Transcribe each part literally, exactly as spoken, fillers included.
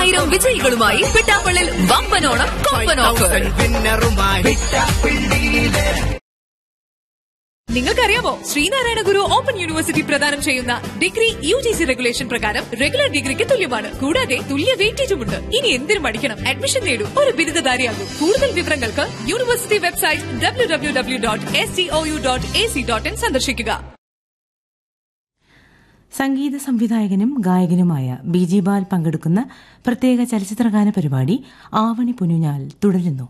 പതിനായിരം വിജയികളുമായി പിട്ടാപ്പള്ളിൽ വമ്പനോണം കൊമ്പൻ ഓഫർ. നിങ്ങൾക്കറിയാമോ, ശ്രീനാരായണ ഗുരു ഓപ്പൺ യൂണിവേഴ്സിറ്റി പ്രദാനം ചെയ്യുന്ന degree U G C regulation പ്രകാരം റെഗുലർ ഡിഗ്രിക്ക് തുല്യമാണ്. കൂടാതെ തുല്യ വെയിറ്റേജുമുണ്ട്. ഇനി എന്തിനും പഠിക്കണം, അഡ്മിഷൻ നേടൂ, ഒരു ബിരുദധാരിയാകും. കൂടുതൽ വിവരങ്ങൾക്ക് university website W W W dot S C O U dot A C dot in സന്ദർശിക്കുക. സംഗീത സംവിധായകനും ഗായകനുമായ ബി ജി ബാൽ പങ്കെടുക്കുന്ന പ്രത്യേക ചലച്ചിത്രഗാന പരിപാടി ആവണി പുനുഞ്ഞാൽ തുടരുന്നു.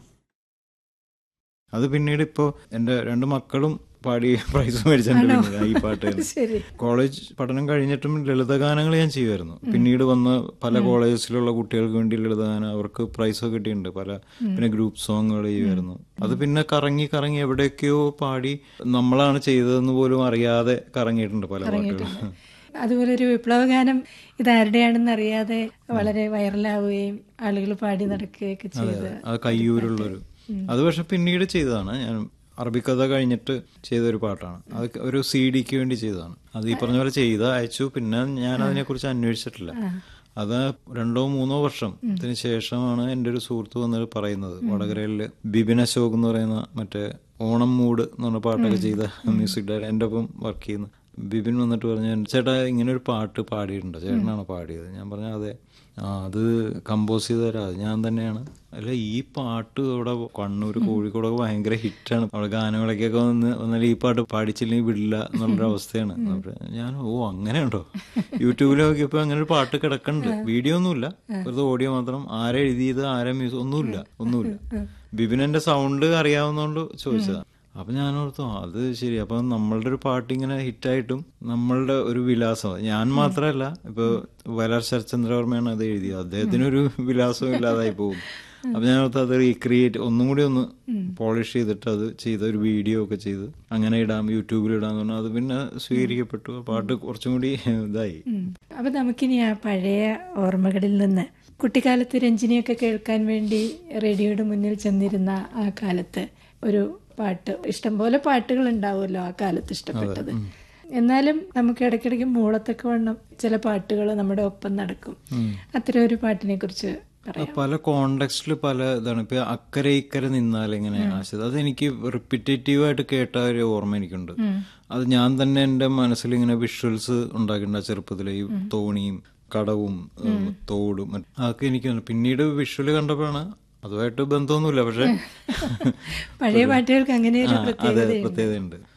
അത് പിന്നീട് ഇപ്പോ എന്റെ രണ്ട് മക്കളും പാടി പ്രൈസ് മേടിച്ചിട്ടുണ്ട് ഈ പാട്ട്. കോളേജ് പഠനം കഴിഞ്ഞിട്ടും ലളിതഗാനങ്ങൾ ഞാൻ ചെയ്യുമായിരുന്നു. പിന്നീട് വന്ന പല കോളേജസിലുള്ള കുട്ടികൾക്ക് വേണ്ടി ലളിതഗാനം അവർക്ക് പ്രൈസൊക്കെ കിട്ടിയിട്ടുണ്ട്. പല പിന്നെ ഗ്രൂപ്പ് സോങ്ങുകൾ ചെയ്യുമായിരുന്നു. അത് പിന്നെ കറങ്ങി കറങ്ങി എവിടെയൊക്കെയോ പാടി നമ്മളാണ് ചെയ്തതെന്ന് പോലും അറിയാതെ കറങ്ങിയിട്ടുണ്ട് പല പാട്ടുകളും. അതുപോലെ ഒരു വിപ്ലവഗാനം ഇതാരുടെയാണെന്ന് അറിയാതെ വളരെ വൈറലാവുകയും ആളുകൾ പാടി നടക്കുകയൊക്കെ ചെയ്ത് അത് കയ്യൂരുള്ളൊരു അത് പക്ഷെ പിന്നീട് ചെയ്തതാണ്. ഞാൻ അറബിക്കഥ കഴിഞ്ഞിട്ട് ചെയ്തൊരു പാട്ടാണ്. അത് ഒരു സി ഡിക്ക് വേണ്ടി ചെയ്തതാണ്. അത് ഈ പറഞ്ഞ പോലെ ചെയ്ത് അയച്ചു. പിന്നെ ഞാൻ അതിനെ കുറിച്ച് അന്വേഷിച്ചിട്ടില്ല. അത് രണ്ടോ മൂന്നോ വർഷത്തിന് ശേഷമാണ് എൻ്റെ ഒരു സുഹൃത്ത് വന്നിട്ട് പറയുന്നത്. വടകരയില് ബിബിൻ അശോക് എന്ന് പറയുന്ന മറ്റേ ഓണം മൂഡ് എന്ന് പറഞ്ഞ പാട്ടൊക്കെ ചെയ്ത മ്യൂസിക് ഡയറക്ടർ എൻ്റെ ഒപ്പം വർക്ക് ചെയ്യുന്ന ബിബിൻ വന്നിട്ട് പറഞ്ഞു, ചേട്ടാ ഇങ്ങനെ ഒരു പാട്ട് പാടിയിട്ടുണ്ട്, ചേട്ടനാണ് പാടിയത്. ഞാൻ പറഞ്ഞു അതെ. ആ അത് കമ്പോസ് ചെയ്ത് തരാം, ഞാൻ തന്നെയാണ്. അല്ല ഈ പാട്ട് ഇവിടെ കണ്ണൂർ കോഴിക്കോടൊക്കെ ഭയങ്കര ഹിറ്റാണ്. അവിടെ ഗാനമേളയ്ക്കൊക്കെ വന്ന് വന്നാൽ ഈ പാട്ട് പാടിച്ചില്ലെങ്കിൽ വിടില്ല എന്നുള്ളൊരു അവസ്ഥയാണ്. ഞാൻ ഓ അങ്ങനെയുണ്ടോ, യൂട്യൂബിൽ നോക്കിയപ്പോൾ അങ്ങനെ ഒരു പാട്ട് കിടക്കുന്നുണ്ട്. വീഡിയോ ഒന്നുമില്ല, വെറുതെ ഓഡിയോ മാത്രം. ആരെ എഴുതിയത്, ആരെ മ്യൂസിക്, ഒന്നുമില്ല ഒന്നുമില്ല ബിബിനെന്റെ സൗണ്ട് അറിയാവുന്നതുകൊണ്ട് ചോദിച്ചതാണ്. അപ്പൊ ഞാൻ ഓർത്തു അത് ശരി. അപ്പൊ നമ്മളുടെ ഒരു പാട്ട് ഇങ്ങനെ ഹിറ്റായിട്ടും നമ്മളുടെ ഒരു വിലാസം, ഞാൻ മാത്രമല്ല, ഇപ്പൊ വയലാർ ശരത്ചന്ദ്രവർമ്മയാണ് അത് എഴുതിയത്, അദ്ദേഹത്തിനൊരു വിലാസവും ഇല്ലാതായി പോകും. അപ്പൊ ഞാൻ ഓർത്ത് അത് റീക്രിയേറ്റ് ഒന്നും കൂടി ഒന്ന് പോളിഷ് ചെയ്തിട്ട് അത് ചെയ്ത ഒരു വീഡിയോ ഒക്കെ ചെയ്ത് അങ്ങനെ ഇടാം, യൂട്യൂബിൽ ഇടാന്ന് പറഞ്ഞാൽ അത് പിന്നെ സ്വീകരിക്കപ്പെട്ടു. പാട്ട് കുറച്ചും കൂടി ഇതായി. അപ്പൊ നമുക്കിനി ആ പഴയ ഓർമ്മകളിൽ നിന്ന് കുട്ടിക്കാലത്ത് രഞ്ജിനിയൊക്കെ കേൾക്കാൻ വേണ്ടി റേഡിയോയുടെ മുന്നിൽ ചെന്നിരുന്ന ആ കാലത്ത് ഒരു പാട്ട്, ഇഷ്ടംപോലെ പാട്ടുകൾ ഉണ്ടാവുമല്ലോ ആ കാലത്ത് ഇഷ്ടപ്പെട്ടത്. എന്നാലും നമുക്ക് ഇടയ്ക്കിടയ്ക്ക് മൂളത്തൊക്കെ വണ്ണം ചില പാട്ടുകൾ നമ്മുടെ ഒപ്പം നടക്കും. അത്തരം ഒരു പാട്ടിനെ കുറിച്ച് പല കോണ്ടെക്സ്റ്റില് പല ഇതാണ്. ഇപ്പൊ അക്കരെ ഇക്കരെ നിന്നാൽ എങ്ങനെ ആശയം, അതെനിക്ക് റിപ്പീറ്റേറ്റീവ് ആയിട്ട് കേട്ട ഒരു ഓർമ്മ എനിക്കുണ്ട്. അത് ഞാൻ തന്നെ എന്റെ മനസ്സിൽ ഇങ്ങനെ വിഷ്വൽസ് ഉണ്ടാക്കിയിട്ടുണ്ട്. ചെറുപ്പത്തിലെ ഈ തോണിയും കടവും തോടും അതൊക്കെ എനിക്ക് പിന്നീട് വിഷ്വല് കണ്ടപ്പോഴാണ്, അതുമായിട്ട് ബന്ധമൊന്നുമില്ല, പക്ഷെ പഴയ പാട്ടുകൾക്ക് അങ്ങനെ അതെ പ്രത്യേകതയുണ്ട്.